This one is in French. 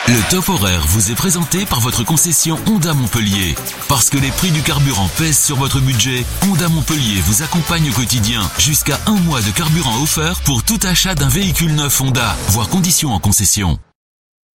Le top horaire vous est présenté par votre concession Honda Montpellier. Parce que les prix du carburant pèsent sur votre budget, Honda Montpellier vous accompagne au quotidien. Jusqu'à 1 mois de carburant offert pour tout achat d'un véhicule neuf Honda, voire conditions en concession.